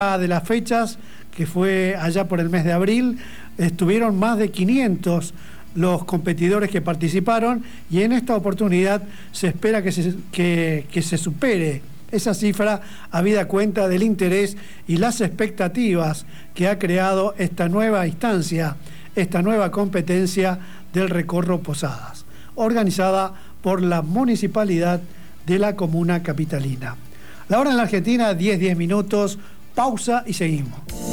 de las fechas, que fue allá por el mes de abril, estuvieron más de 500 los competidores que participaron, y en esta oportunidad se espera que se supere esa cifra, habida cuenta del interés y las expectativas que ha creado esta nueva instancia, esta nueva competencia del Recorro Posadas, organizada por la Municipalidad de la Comuna Capitalina. La hora en la Argentina, 10:10, pausa y seguimos.